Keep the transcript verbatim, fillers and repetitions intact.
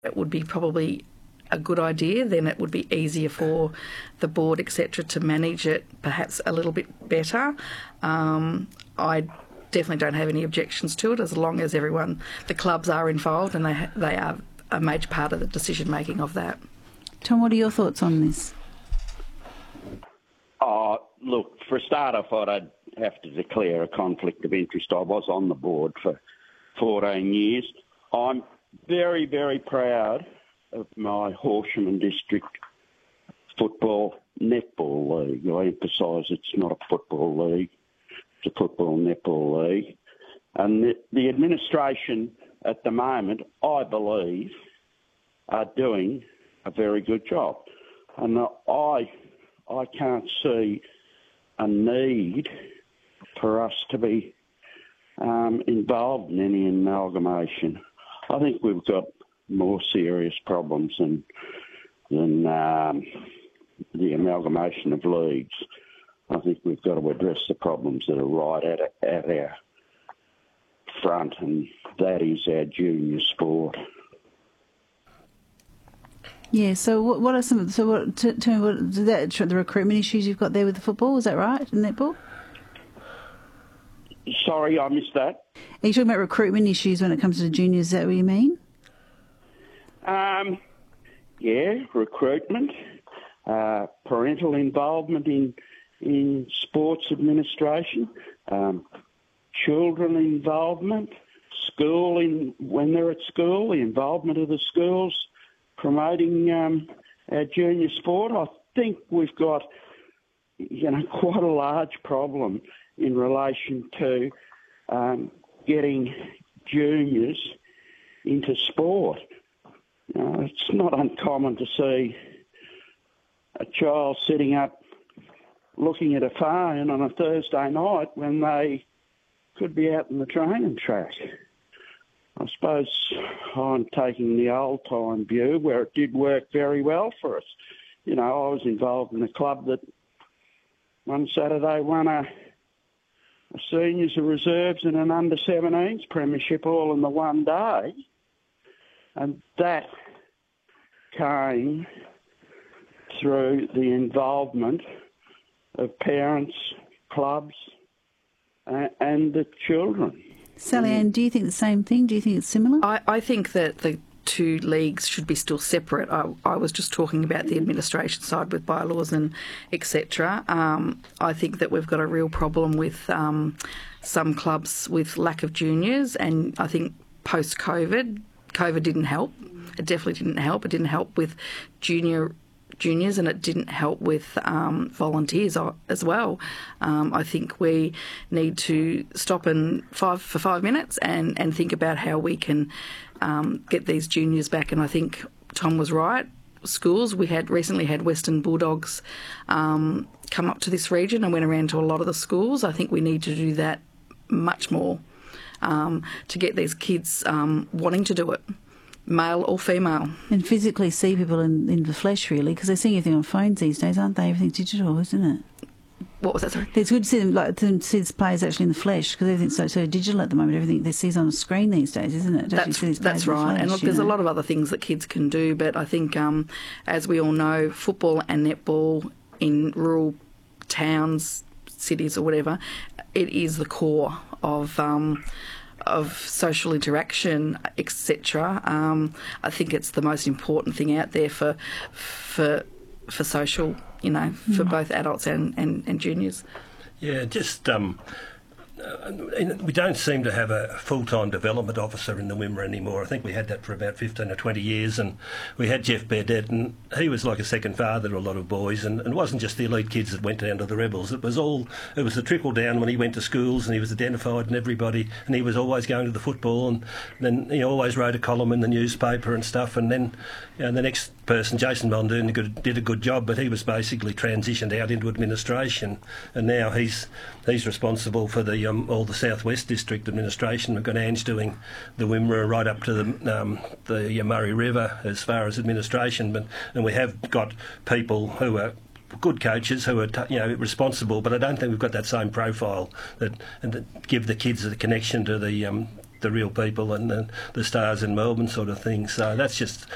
it would be probably a good idea. Then it would be easier for the board, et cetera, to manage it perhaps a little bit better. Um, I definitely don't have any objections to it as long as everyone, the clubs are involved and they ha- they are a major part of the decision making of that. Tom, what are your thoughts on this? Oh, look, for a start, I thought I'd have to declare a conflict of interest. I was on the board for fourteen years. I'm very, very proud of my Horsham District Football Netball League. I emphasise it's not a football league, it's a football netball league. And the, the administration at the moment, I believe, are doing a very good job. And I, I can't see a need for us to be um, involved in any amalgamation. I think we've got more serious problems than, than um, the amalgamation of leagues. I think we've got to address the problems that are right at, at our front, and that is our junior sport. Yeah, so what, what are some, so what, t- tell me, what, is that the recruitment issues you've got there with the football, is that right, in netball? Sorry, I missed that. Are you talking about recruitment issues when it comes to the juniors, is that what you mean? Um, yeah, recruitment, uh, parental involvement in in sports administration, um, children involvement, school in when they're at school, the involvement of the schools promoting um, our junior sport. I think we've got, you know, quite a large problem in relation to um, getting juniors into sport. Uh, it's not uncommon to see a child sitting up looking at a phone on a Thursday night when they could be out in the training track. I suppose I'm taking the old-time view where it did work very well for us. You know, I was involved in a club that one Saturday won a, a seniors, a reserves and an under seventeens premiership all in the one day. And that came through the involvement of parents, clubs, uh, and the children. Sally Ann, do you think the same thing? Do you think it's similar? I, I think that the two leagues should be still separate. I, I was just talking about the administration side with bylaws and et cetera. Um, I think that we've got a real problem with um, some clubs with lack of juniors, and I think post-COVID, COVID didn't help. It definitely didn't help. It didn't help with junior juniors, and it didn't help with um, volunteers as well. Um, I think we need to stop in five for five minutes and, and think about how we can um, get these juniors back. And I think Tom was right. Schools, we had recently had Western Bulldogs um, come up to this region and went around to a lot of the schools. I think we need to do that much more um, to get these kids um, wanting to do it, male or female. And physically see people in, in the flesh, really, because they're seeing everything on phones these days, aren't they? Everything's digital, isn't it? What was that, sorry? It's good to see them, like, to see the players actually in the flesh, because everything's so, so digital at the moment. Everything they see is on a screen these days, isn't it? That's, that's right. Flesh, and look, there's know? a lot of other things that kids can do, but I think, um, as we all know, football and netball in rural towns, cities or whatever, it is the core of um, of social interaction, et cetera. Um, I think it's the most important thing out there for for for social, you know, for mm. both adults and, and, and juniors. Yeah, just um, uh, we don't seem to have a full-time development officer in the Wimmera anymore. I think we had that for about fifteen or twenty years, and we had Jeff Burdett, and he was like a second father to a lot of boys, and it wasn't just the elite kids that went down to the Rebels. It was all, it was the trickle down when he went to schools, and he was identified in everybody, and he was always going to the football, and then he always wrote a column in the newspaper and stuff, and then you know, the next person, Jason Muldoon, did a good job, but he was basically transitioned out into administration, and now he's he's responsible for the um, all the South West District administration. We've got Ange doing the Wimmera right up to the um, the Murray River as far as administration, but and we have got people who are good coaches who are you know responsible, but I don't think we've got that same profile that, and that give the kids the connection to the um, the real people and the, the stars in Melbourne sort of thing. So that's just